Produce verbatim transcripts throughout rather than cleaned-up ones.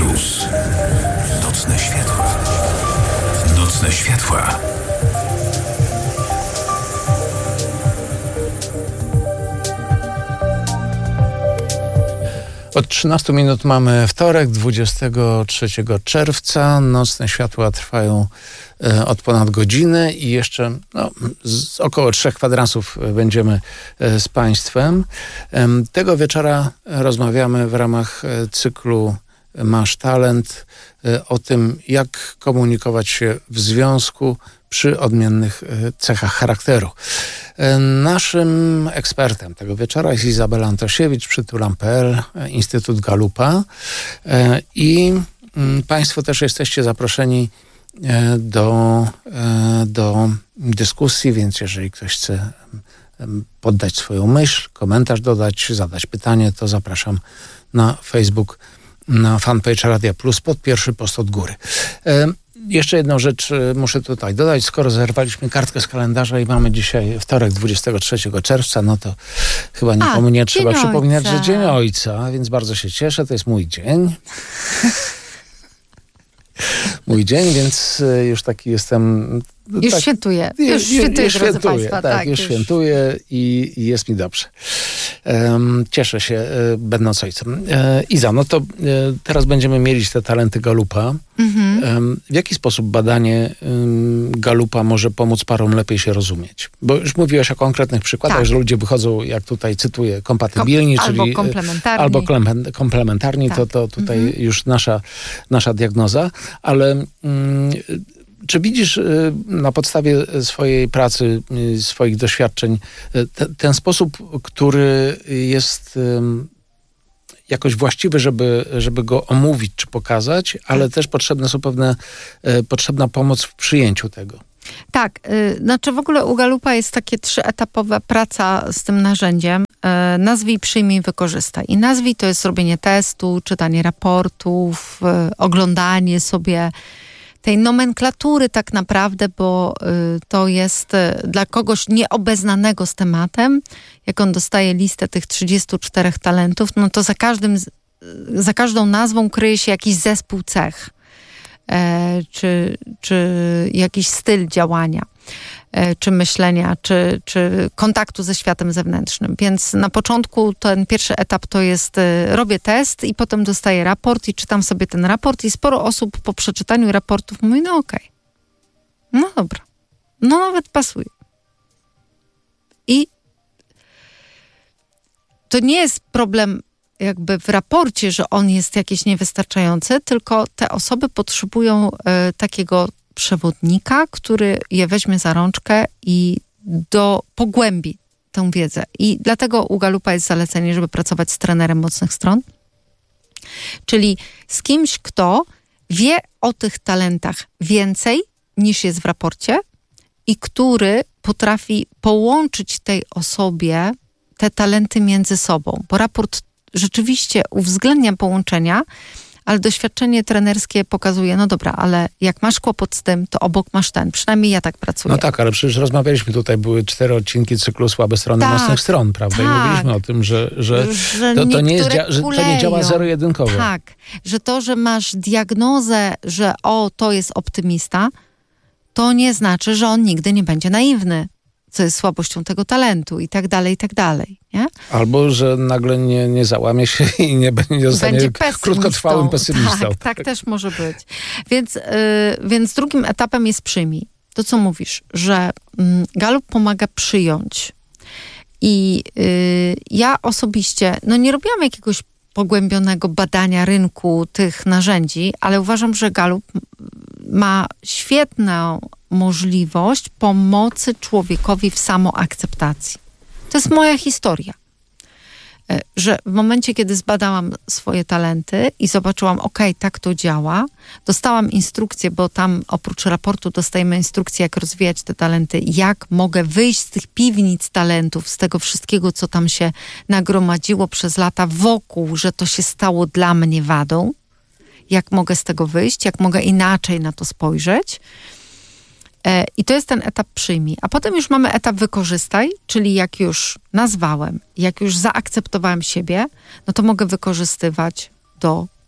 Plus. Nocne światła. Nocne światła. Od trzynastu minut mamy wtorek, dwudziestego trzeciego czerwca. Nocne światła trwają e, od ponad godziny i jeszcze no, z około trzech kwadransów będziemy e, z Państwem. E, tego wieczora rozmawiamy w ramach e, cyklu Masz Talent e, o tym, jak komunikować się w związku przy odmiennych cechach charakteru. Naszym ekspertem tego wieczora jest Izabela Antosiewicz, przytulam kropka pe el, Instytut Galupa, i Państwo też jesteście zaproszeni do, do dyskusji, więc jeżeli ktoś chce poddać swoją myśl, komentarz dodać, zadać pytanie, to zapraszam na Facebook, na fanpage Radia Plus pod pierwszy post od góry. Jeszcze jedną rzecz muszę tutaj dodać. Skoro zerwaliśmy kartkę z kalendarza i mamy dzisiaj wtorek, dwudziestego trzeciego czerwca, no to chyba nikomu nie trzeba przypominać, że Dzień Ojca, więc bardzo się cieszę. To jest mój dzień. Mój dzień, więc już taki jestem... Już tak, świętuję. Już świętuję, już drodzy świętuję, Państwa. tak, Tak, już, już świętuję i, i jest mi dobrze. Um, cieszę się, e, będąc ojcem. E, Iza, no to e, teraz będziemy mieli te talenty Galupa. Mhm. E, w jaki sposób badanie e, Galupa może pomóc parom lepiej się rozumieć? Bo już mówiłaś o konkretnych przykładach, tak, że ludzie wychodzą, jak tutaj cytuję, kompatybilni, Kom- czyli albo komplementarni. Albo komplementarni, tak. to, to tutaj mhm. już nasza, nasza diagnoza, ale... Mm, czy widzisz na podstawie swojej pracy, swoich doświadczeń te, ten sposób, który jest jakoś właściwy, żeby, żeby go omówić czy pokazać, ale też potrzebne są pewne, potrzebna pomoc w przyjęciu tego? Tak, y, znaczy w ogóle u Galupa jest takie trzyetapowa praca z tym narzędziem. Y, nazwij, przyjmij, wykorzystaj. I nazwij to jest robienie testu, czytanie raportów, y, oglądanie sobie tej nomenklatury tak naprawdę, bo y, to jest y, dla kogoś nieobeznanego z tematem, jak on dostaje listę tych trzydziestu czterech talentów, no to za każdym, y, za każdą nazwą kryje się jakiś zespół cech, e, czy, czy jakiś styl działania, e, czy myślenia, czy, czy kontaktu ze światem zewnętrznym. Więc na początku ten pierwszy etap to jest y, robię test i potem dostaję raport i czytam sobie ten raport i sporo osób po przeczytaniu raportów mówi, no okej, okay. no dobra, no nawet pasuje. I to nie jest problem jakby w raporcie, że on jest jakiś niewystarczający, tylko te osoby potrzebują y, takiego przewodnika, który je weźmie za rączkę i do, pogłębi tę wiedzę. I dlatego u Galupa jest zalecenie, żeby pracować z trenerem mocnych stron, czyli z kimś, kto wie o tych talentach więcej niż jest w raporcie i który potrafi połączyć tej osobie te talenty między sobą, bo raport rzeczywiście uwzględnia połączenia, ale doświadczenie trenerskie pokazuje, no dobra, ale jak masz kłopot z tym, to obok masz ten. Przynajmniej ja tak pracuję. No tak, ale przecież rozmawialiśmy tutaj, były cztery odcinki cyklu Słabe strony tak, mocnych stron, prawda? Tak. I mówiliśmy o tym, że, że, że to, to, nie jest, że to nie działa kuleją. zero-jedynkowo. Tak, że to, że masz diagnozę, że o, to jest optymista, to nie znaczy, że on nigdy nie będzie naiwny, co jest słabością tego talentu i tak dalej, i tak dalej, nie? Albo, że nagle nie, nie załamie się i nie, nie zostanie będzie krótkotrwałym pesymistą. Tak, tak też może być. Więc, yy, więc drugim etapem jest przyjmij. To, co mówisz, że yy, Galup pomaga przyjąć. I yy, ja osobiście, no nie robiłam jakiegoś pogłębionego badania rynku tych narzędzi, ale uważam, że Galup ma świetną możliwość pomocy człowiekowi w samoakceptacji. To jest moja historia. Że w momencie, kiedy zbadałam swoje talenty i zobaczyłam, okej, tak to działa, dostałam instrukcję, bo tam oprócz raportu dostajemy instrukcję, jak rozwijać te talenty, jak mogę wyjść z tych piwnic talentów, z tego wszystkiego, co tam się nagromadziło przez lata wokół, że to się stało dla mnie wadą. Jak mogę z tego wyjść, jak mogę inaczej na to spojrzeć. E, I to jest ten etap przyjmij. A potem już mamy etap wykorzystaj, czyli jak już nazwałem, jak już zaakceptowałem siebie, no to mogę wykorzystywać do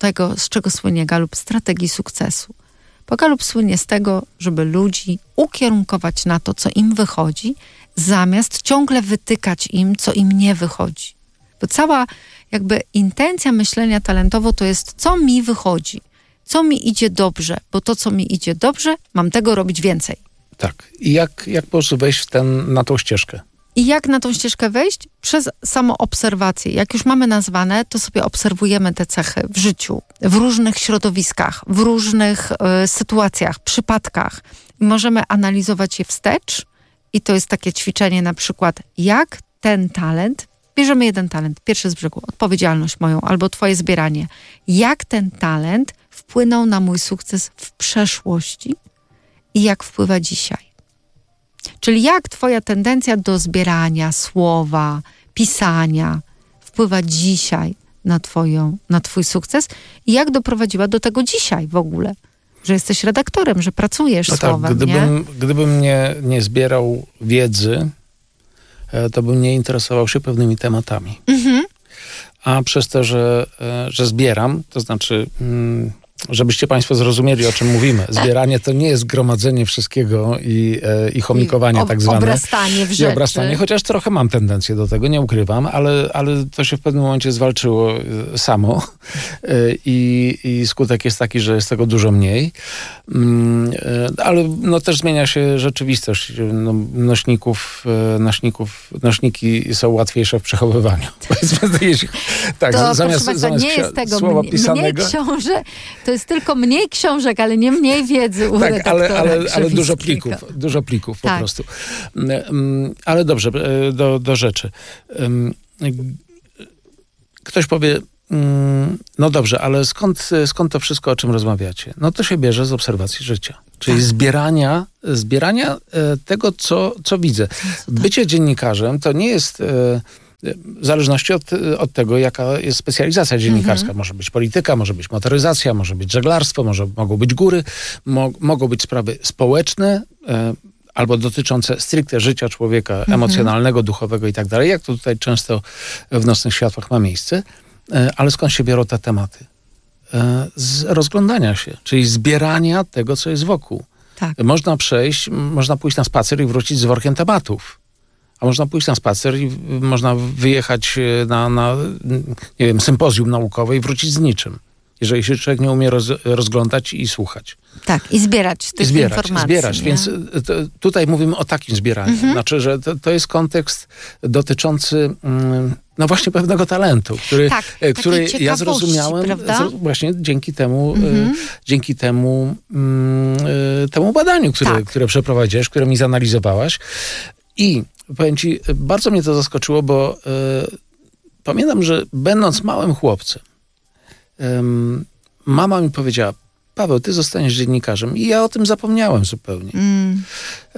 tego, z czego słynie Galup, strategii sukcesu. Bo Galup słynie z tego, żeby ludzi ukierunkować na to, co im wychodzi, zamiast ciągle wytykać im, co im nie wychodzi. Bo cała jakby intencja myślenia talentowo to jest, co mi wychodzi, co mi idzie dobrze, bo to, co mi idzie dobrze, mam tego robić więcej. Tak. I jak, jak po prostu wejść w ten, na tą ścieżkę? I jak na tą ścieżkę wejść? Przez samoobserwację. Jak już mamy nazwane, to sobie obserwujemy te cechy w życiu, w różnych środowiskach, w różnych y, sytuacjach, przypadkach. I możemy analizować je wstecz i to jest takie ćwiczenie na przykład, jak ten talent, bierzemy jeden talent, pierwszy z brzegu, odpowiedzialność moją albo twoje zbieranie. Jak ten talent wpłynął na mój sukces w przeszłości i jak wpływa dzisiaj. Czyli jak twoja tendencja do zbierania słowa, pisania wpływa dzisiaj na, twoją, na twój sukces i jak doprowadziła do tego dzisiaj w ogóle, że jesteś redaktorem, że pracujesz no słowem, tak, gdybym, nie? gdybym nie, nie zbierał wiedzy, to bym nie interesował się pewnymi tematami. Mhm. A przez to, że, że zbieram, to znaczy... Mm, żebyście państwo zrozumieli, o czym mówimy. Zbieranie to nie jest gromadzenie wszystkiego i, e, i chomikowanie I ob, tak zwane. Obrastanie w rzeczy. I obrastanie, chociaż trochę mam tendencję do tego, nie ukrywam, ale, ale to się w pewnym momencie zwalczyło e, samo e, i, i skutek jest taki, że jest tego dużo mniej. Mm, e, ale no, też zmienia się rzeczywistość. No, nośników, e, nośników, nośniki są łatwiejsze w przechowywaniu. tak, to, zamiast, proszę zamiast nie jest tego słowa mniej, pisanego. mniej książek, to jest tylko mniej książek, ale nie mniej wiedzy u tak, redaktora ale, ale, ale dużo Krzewińskiego. plików, dużo plików po tak. prostu. Ale dobrze, do, do rzeczy. Ktoś powie, no dobrze, ale skąd, skąd to wszystko, o czym rozmawiacie? No to się bierze z obserwacji życia. Czyli tak. zbierania, zbierania tego, co, co widzę. Bycie dziennikarzem to nie jest... W zależności od, od tego, jaka jest specjalizacja dziennikarska. Mhm. Może być polityka, może być motoryzacja, może być żeglarstwo, może, mogą być góry, mo, mogą być sprawy społeczne e, albo dotyczące stricte życia człowieka mhm. emocjonalnego, duchowego i tak dalej, jak to tutaj często w Nocnych Światłach ma miejsce. E, ale skąd się biorą te tematy? E, z rozglądania się, czyli zbierania tego, co jest wokół. Tak. Można przejść, można pójść na spacer i wrócić z workiem tematów. A można pójść na spacer i można wyjechać na, na nie wiem, sympozjum naukowe i wrócić z niczym. Jeżeli się człowiek nie umie roz, rozglądać i słuchać. Tak, i zbierać tych zbierać, informacji. Zbierać, nie? więc to, tutaj mówimy o takim zbieraniu. Mhm. Znaczy, że to, to jest kontekst dotyczący mm, no właśnie pewnego talentu, który, tak, który ja zrozumiałem z, właśnie dzięki temu, mhm. y, dzięki temu, y, temu badaniu, które, tak. które przeprowadziłeś, które mi zanalizowałaś. I powiem ci, bardzo mnie to zaskoczyło, bo y, pamiętam, że będąc małym chłopcem, y, mama mi powiedziała, Paweł, ty zostaniesz dziennikarzem. I ja o tym zapomniałem zupełnie. Mm. Y,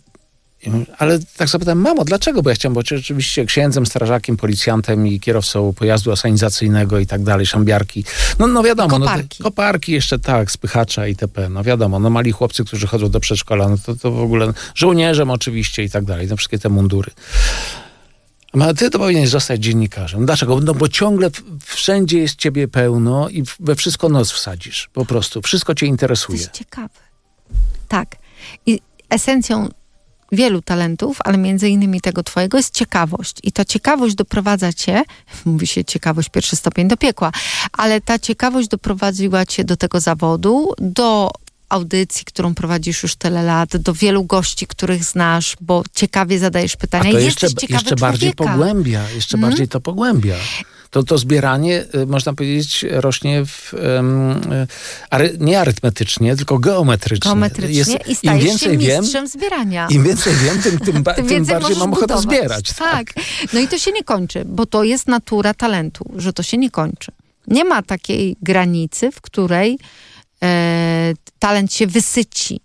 ale tak zapytałem, mamo, dlaczego? Bo ja chciałem być oczywiście księdzem, strażakiem, policjantem i kierowcą pojazdu asanizacyjnego i tak dalej, szambiarki. No, no wiadomo. Koparki. No, koparki jeszcze tak, spychacza itp. No wiadomo, no mali chłopcy, którzy chodzą do przedszkola, no to, to w ogóle żołnierzem oczywiście i tak dalej, no wszystkie te mundury. A ty to powinieneś zostać dziennikarzem. Dlaczego? No bo ciągle wszędzie jest ciebie pełno i we wszystko nos wsadzisz. Po prostu. Wszystko cię interesuje. To jest ciekawe. Tak. I esencją wielu talentów, ale między innymi tego twojego jest ciekawość. I ta ciekawość doprowadza cię, mówi się ciekawość pierwszy stopień do piekła, ale ta ciekawość doprowadziła cię do tego zawodu, do audycji, którą prowadzisz już tyle lat, do wielu gości, których znasz, bo ciekawie zadajesz pytania. A to i jeszcze, jesteś jeszcze bardziej pogłębia, jeszcze hmm? bardziej to pogłębia. To, to zbieranie, można powiedzieć, rośnie w, um, ary, nie arytmetycznie, tylko geometrycznie. Geometrycznie jest, i stajesz im więcej się mistrzem wiem, zbierania. Im więcej wiem, tym, tym, ba, tym, tym bardziej mam ochotę budować. zbierać. Tak. tak. No i to się nie kończy, bo to jest natura talentu, że to się nie kończy. Nie ma takiej granicy, w której e, talent się wysyci.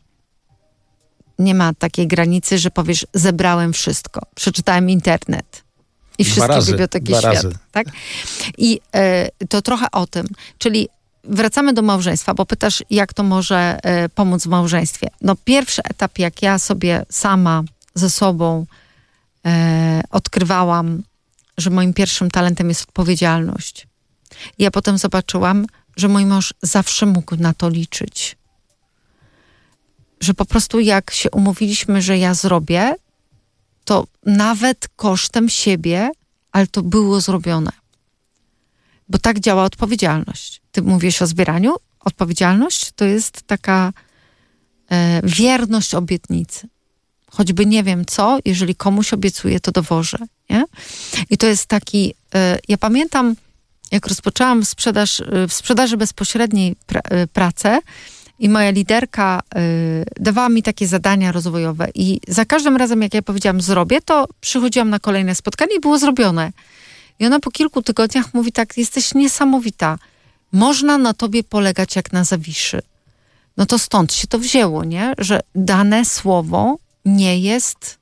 Nie ma takiej granicy, że powiesz, zebrałem wszystko. Przeczytałem internet. I wszystkie razy, biblioteki dwa świata. Razy. Tak? I e, to trochę o tym. Czyli wracamy do małżeństwa, bo pytasz, jak to może e, pomóc w małżeństwie. No pierwszy etap, jak ja sobie sama ze sobą e, odkrywałam, że moim pierwszym talentem jest odpowiedzialność. I ja potem zobaczyłam, że mój mąż zawsze mógł na to liczyć. Że po prostu jak się umówiliśmy, że ja zrobię, to nawet kosztem siebie, ale to było zrobione. Bo tak działa odpowiedzialność. Ty mówisz o zbieraniu. Odpowiedzialność to jest taka e, wierność obietnicy. Choćby nie wiem co, jeżeli komuś obiecuję, to dowożę. Nie? I to jest taki... E, ja pamiętam, jak rozpoczęłam sprzedaż, w sprzedaży bezpośredniej pra, e, pracę i moja liderka e, dawała mi takie zadania rozwojowe i za każdym razem, jak ja powiedziałam zrobię, to przychodziłam na kolejne spotkanie i było zrobione. I ona po kilku tygodniach mówi tak, jesteś niesamowita. Można na tobie polegać jak na Zawiszy. No to stąd się to wzięło, nie? Że dane słowo nie jest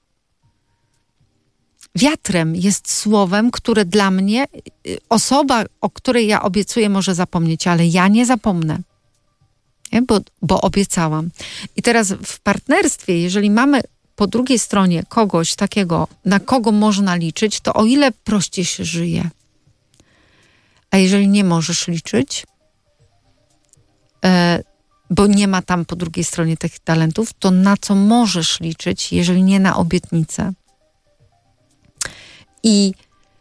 wiatrem, jest słowem, które dla mnie, osoba, o której ja obiecuję, może zapomnieć, ale ja nie zapomnę. Nie? Bo, bo obiecałam. I teraz w partnerstwie, jeżeli mamy po drugiej stronie kogoś takiego, na kogo można liczyć, to o ile prościej się żyje. A jeżeli nie możesz liczyć, e, bo nie ma tam po drugiej stronie tych talentów, to na co możesz liczyć, jeżeli nie na obietnicę? I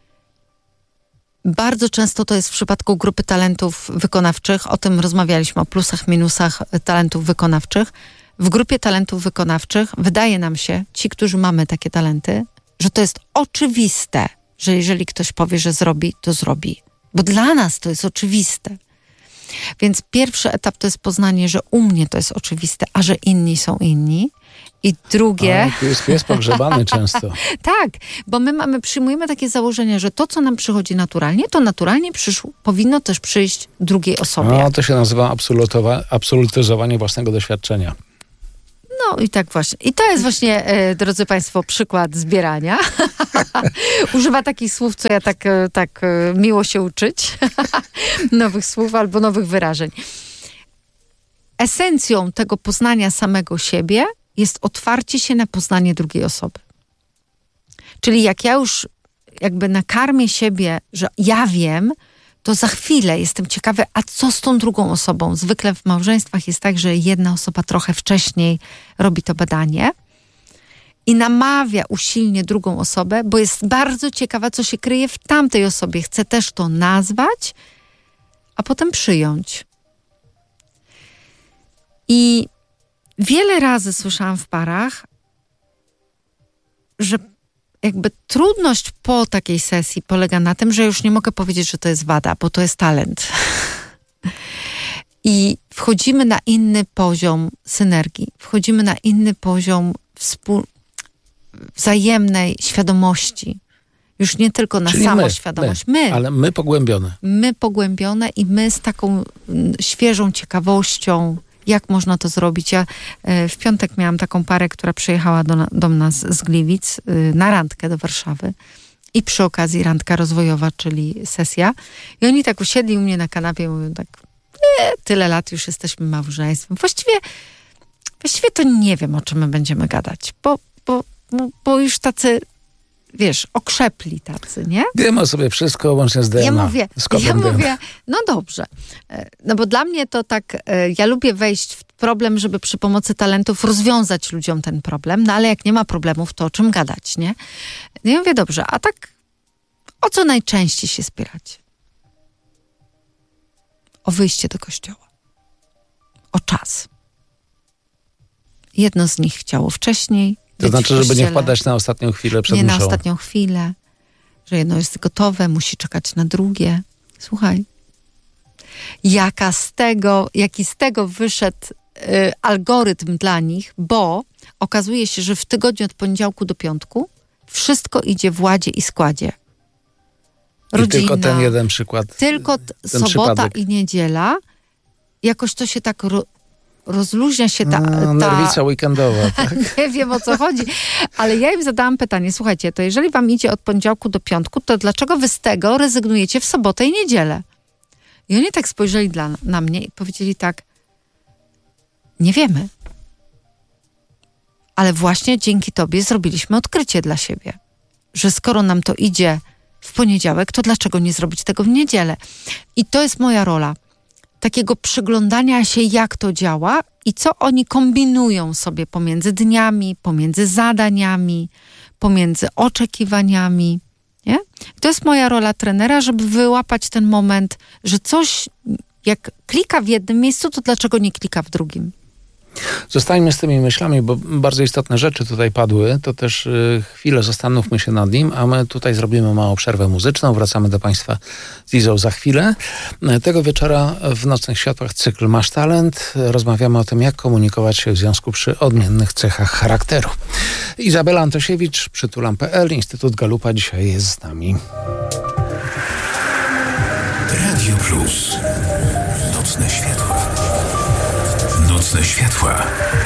bardzo często to jest w przypadku grupy talentów wykonawczych, o tym rozmawialiśmy, o plusach, minusach talentów wykonawczych. W grupie talentów wykonawczych wydaje nam się, ci, którzy mamy takie talenty, że to jest oczywiste, że jeżeli ktoś powie, że zrobi, to zrobi. Bo dla nas to jest oczywiste. Więc pierwszy etap to jest poznanie, że u mnie to jest oczywiste, a że inni są inni. I drugie... A, tu jest pies pogrzebany często. Tak, bo my mamy, przyjmujemy takie założenie, że to, co nam przychodzi naturalnie, to naturalnie przyszło, powinno też przyjść drugiej osobie. No, to się nazywa absolutowa- absolutyzowanie własnego doświadczenia. No i tak właśnie. I to jest właśnie, e, drodzy Państwo, przykład zbierania. Używa takich słów, co ja tak, e, tak e, miło się uczyć. Nowych słów albo nowych wyrażeń. Esencją tego poznania samego siebie jest otwarcie się na poznanie drugiej osoby. Czyli jak ja już jakby nakarmię siebie, że ja wiem, to za chwilę jestem ciekawy, a co z tą drugą osobą? Zwykle w małżeństwach jest tak, że jedna osoba trochę wcześniej robi to badanie i namawia usilnie drugą osobę, bo jest bardzo ciekawa, co się kryje w tamtej osobie. Chce też to nazwać, a potem przyjąć. I wiele razy słyszałam w parach, że jakby trudność po takiej sesji polega na tym, że już nie mogę powiedzieć, że to jest wada, bo to jest talent. I wchodzimy na inny poziom synergii. Wchodzimy na inny poziom współ... wzajemnej świadomości. Już nie tylko na Czyli samoświadomość. My, my, my. Ale my pogłębione. My pogłębione i my z taką mm, świeżą ciekawością, jak można to zrobić. Ja y, w piątek miałam taką parę, która przyjechała do, do nas z Gliwic y, na randkę do Warszawy i przy okazji randka rozwojowa, czyli sesja. I oni tak usiedli u mnie na kanapie i mówią tak, nie, tyle lat już jesteśmy małżeństwem. Właściwie, właściwie to nie wiem, o czym my będziemy gadać, bo, bo, bo, bo już tacy, wiesz, okrzepli tacy, nie? Wiemy o sobie wszystko, łącznie z D N A. Ja mówię, ja mówię, no dobrze. No bo dla mnie to tak, ja lubię wejść w problem, żeby przy pomocy talentów rozwiązać ludziom ten problem, no ale jak nie ma problemów, to o czym gadać, nie? No ja mówię, dobrze, a tak o co najczęściej się spierać? O wyjście do kościoła. O czas. Jedno z nich chciało wcześniej. To znaczy, żeby nie wpadać na ostatnią chwilę przed Nie mszą. na ostatnią chwilę. Że jedno jest gotowe, musi czekać na drugie. Słuchaj, jaka z tego, jaki z tego wyszedł y, algorytm dla nich, bo okazuje się, że w tygodniu od poniedziałku do piątku wszystko idzie w ładzie i składzie. Rodzina, I tylko ten jeden przykład. Tylko t- ten sobota przypadek. i niedziela. Jakoś to się tak ro- rozluźnia się ta... No, ta nerwica weekendowa, tak? Nie wiem, o co chodzi, ale ja im zadałam pytanie, słuchajcie, to jeżeli wam idzie od poniedziałku do piątku, to dlaczego wy z tego rezygnujecie w sobotę i niedzielę? I oni tak spojrzeli dla, na mnie i powiedzieli tak, nie wiemy. Ale właśnie dzięki tobie zrobiliśmy odkrycie dla siebie, że skoro nam to idzie w poniedziałek, to dlaczego nie zrobić tego w niedzielę? I to jest moja rola. takiego przyglądania się, jak to działa i co oni kombinują sobie pomiędzy dniami, pomiędzy zadaniami, pomiędzy oczekiwaniami. Nie? To jest moja rola trenera, żeby wyłapać ten moment, że coś jak klika w jednym miejscu, to dlaczego nie klika w drugim? Zostańmy z tymi myślami, bo bardzo istotne rzeczy tutaj padły. To też y, chwilę zastanówmy się nad nim, a my tutaj zrobimy małą przerwę muzyczną. Wracamy do Państwa z Izą za chwilę. Tego wieczora w Nocnych Światłach cykl Masz Talent. Rozmawiamy o tym, jak komunikować się w związku przy odmiennych cechach charakteru. Izabela Antosiewicz, przytulam kropka p l, Instytut Galupa dzisiaj jest z nami. Radio Plus. Nocne Światła. Nocne Światła.